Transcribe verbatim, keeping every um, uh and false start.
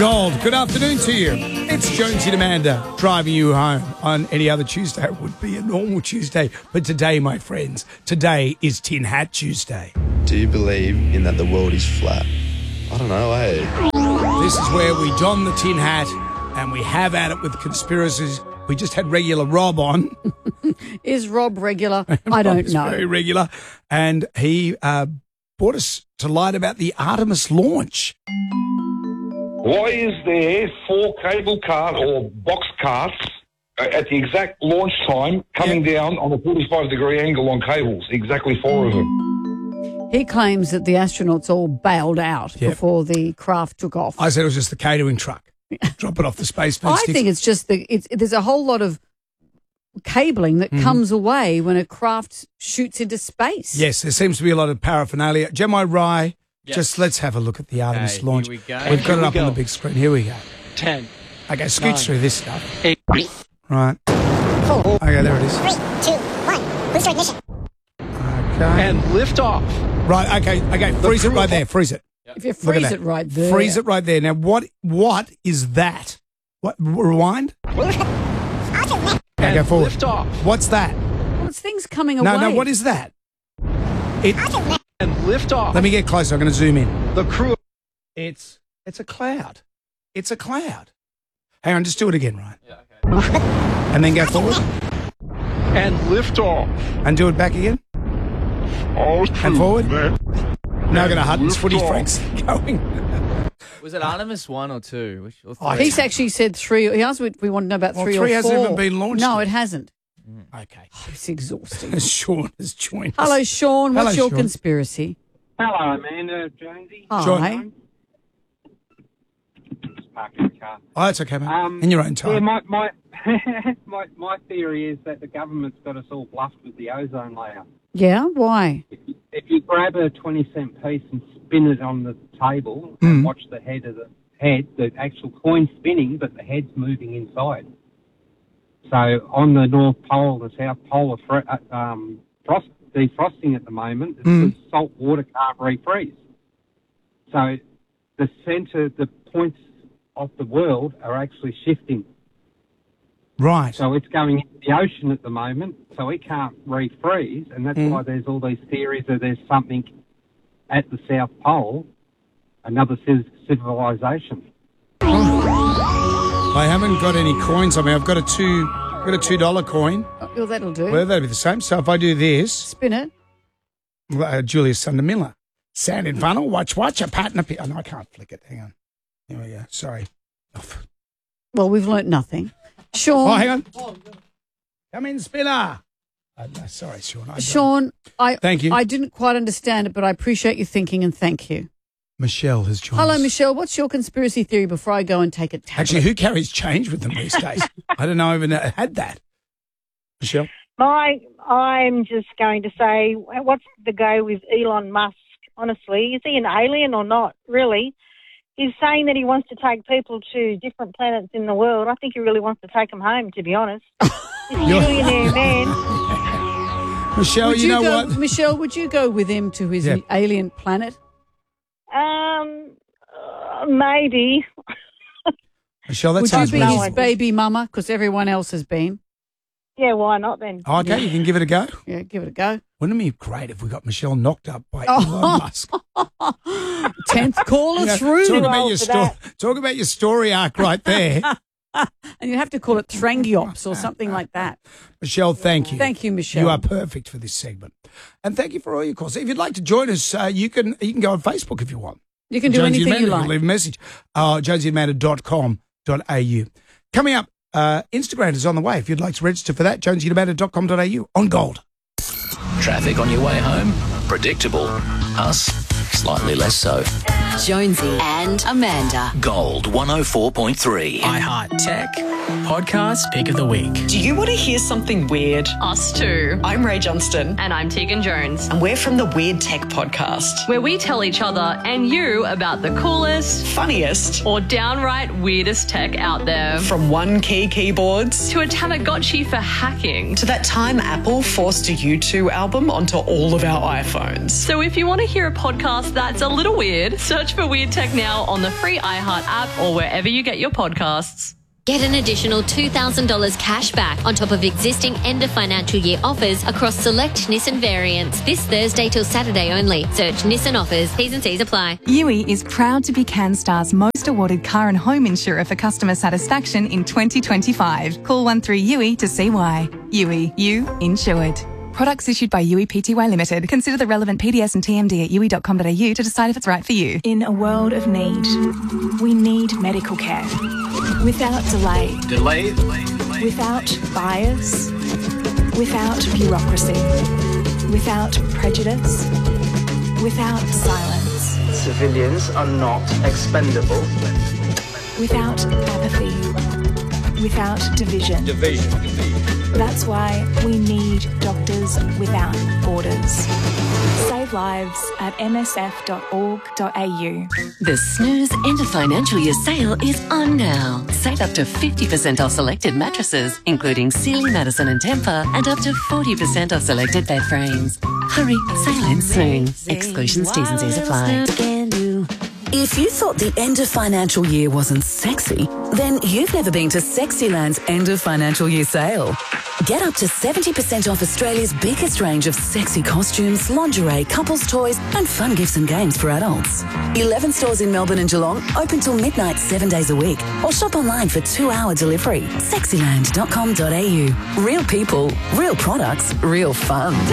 Gold, good afternoon to you. It's Jonesy and Amanda driving you home. On any other Tuesday, it would be a normal Tuesday. But today, my friends, today is Tin Hat Tuesday. Do you believe in that the world is flat? I don't know, eh? This is where we don the tin hat and we have at it with conspiracies. We just had regular Rob on. Is Rob regular? I don't Rob's know. Very regular. And he uh, brought us to light about the Artemis launch. Why is there four cable cart or box carts at the exact launch time coming Yeah. down on a forty-five degree angle on cables? Exactly four of them. He claims that the astronauts all bailed out Yep. before the craft took off. I said it was just the catering truck. Drop it off the space fence. I think it's just the it's there's a whole lot of cabling that Mm-hmm. comes away when a craft shoots into space. Yes, there seems to be a lot of paraphernalia. Gemini Rye, Yes. just let's have a look at the Artemis Okay, launch. here we go. We've got Here it we up on go. the big screen. Here we go. Ten. Okay, scooch Nine. through this stuff. Eight. Right. Okay, there it is. Three, two, one. Booster ignition. Okay. And lift off. Right, okay, okay, freeze it crew- right there, freeze it. If you Look at freeze that. it right there. Freeze it right there. Now, what? what is that? What? Rewind? Awesome. Okay, and go forward. lift off. What's that? Well, it's things coming No, away. no, what is that? It. Awesome. And lift off. Let me get closer. I'm going to zoom in. The crew. It's it's a cloud. It's a cloud. Hang on, just do it again, right? Yeah, okay. And then go forward And lift off. and do it back again and forward. Now I'm going to Hutton's footy Frank's going. Was it Artemis one or two? Which, or Oh, three? He's actually said three. He asked if we want to know about Well, three, three or hasn't four. even been launched No, yet. it hasn't. Okay. It's exhausting. Sean has joined us. Hello, Sean. What's Hello, your Sean. conspiracy? Hello, Amanda, Jonesy. Sean. Hi. Just parking the car. Oh, that's okay, mate. Um, In your own Yeah, time. my, my, my, my theory is that the government's got us all bluffed with the ozone layer. Yeah, why? If you, if you grab a twenty cent piece and spin it on the table Mm. and watch the head of the head, the actual coin spinning, but the head's moving inside. So on the North Pole, the South Pole are fr- uh, um, frost, defrosting at the moment. It's Mm. because salt water can't refreeze. So the centre, the points of the world are actually shifting. Right. So it's going into the ocean at the moment, so it can't refreeze, and that's Mm. why there's all these theories that there's something at the South Pole, another civ- civilization. I haven't got any coins on me. I've got a two, I've got a two dollar coin. Oh, that'll do. Well, that'd be the same. So if I do this, Spin it. uh, Julius Sunder Miller, sand in funnel, watch, watch, a pattern appear. Oh, no, I can't flick it. Hang on. There we go. Sorry. Oh, Well, we've learnt nothing. Sean. hang on. Come in, spinner. Uh, no, sorry, Sean. I don't- Sean, I Thank you. I didn't quite understand it, but I appreciate your thinking and thank you. Michelle has joined Hello, us. Michelle. What's your conspiracy theory before I go and take a tablet? Actually, who carries change with them these days? I don't know I even had that. Michelle? My, I'm just going to say, what's the go with Elon Musk? Honestly, is he an alien or not? Really, he's saying that he wants to take people to different planets in the world. I think he really wants to take them home. To be honest, this millionaire man. Michelle, would you, know go, what? Michelle, would you go with him to his Yeah. alien planet? Um, uh, maybe. Michelle, that Would you sounds be No, his I- reasonable. baby mama? Because everyone else has been. Yeah, why not then? Oh, okay, you can give it a go. Yeah, give it a go. Wouldn't it be great if we got Michelle knocked up by Oh. Elon Musk? Tenth caller You know, through. talk Roll about your for story. that. Talk about your story arc right there, And you have to call it Trangiops or something like that. Michelle. Thank you. Thank you, Michelle. You are perfect for this segment, and thank you for all your calls. If you'd like to join us, uh, you can you can go on Facebook if you want. You can do Jonesy anything Amanda, you can like. leave a message. Uh, jonesy amanda dot com dot a u. Coming up, uh, Instagram is on the way. If you'd like to register for that, jonesy amanda dot com dot a u on Gold. Traffic on your way home? Predictable. Us? Slightly less so. Jonesy and Amanda. Gold one oh four point three. iHeart Tech. Podcast Pick of the Week. Do you want to hear something weird? Us too. I'm Ray Johnston. And I'm Tegan Jones. And we're from the Weird Tech Podcast, where we tell each other and you about the coolest, funniest, or downright weirdest tech out there. From one key keyboards to a Tamagotchi for hacking. To that time Apple forced a U two album onto all of our iPhones. So if you want to hear a podcast that's a little weird, search for Weird Tech now on the free iHeart app or wherever you get your podcasts. Get an additional two thousand dollars cash back on top of existing end of financial year offers across select Nissan variants this Thursday till Saturday only. Search Nissan offers. T's and C's apply. U I is proud to be CanStar's most awarded car and home insurer for customer satisfaction in twenty twenty-five. Call one three U I to see why. U I, you insured. Products issued by U I P T Y Limited. Consider the relevant P D S and T M D at U I dot com dot A U to decide if it's right for you. In a world of need, we need medical care. Without delay. Delay, delay, delay. Without bias. Without bureaucracy. Without prejudice. Without silence. Civilians are not expendable. Without apathy. Without division. Division. That's why we need doctors without borders. Save lives at m s f dot org dot a u. The Snooze End of Financial Year sale is on now. Save up to fifty percent off selected mattresses, including Sealy, Madison and Tempur, and up to forty percent off selected bed frames. Hurry, sale ends soon. Exclusions, T's and C's apply. If you thought the end of financial year wasn't sexy, then you've never been to Sexyland's end of financial year sale. Get up to seventy percent off Australia's biggest range of sexy costumes, lingerie, couples toys and fun gifts and games for adults. eleven stores in Melbourne and Geelong, open till midnight seven days a week. Or shop online for two-hour delivery. Sexyland dot com dot a u. Real people, real products, real fun.